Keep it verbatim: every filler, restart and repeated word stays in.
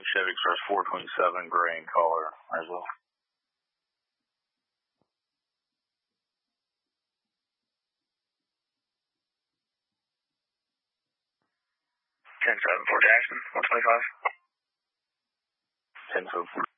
Chevy Express four twenty-seven, gray in color, as well. ten seven four Jackson, one twenty-five. ten seven four.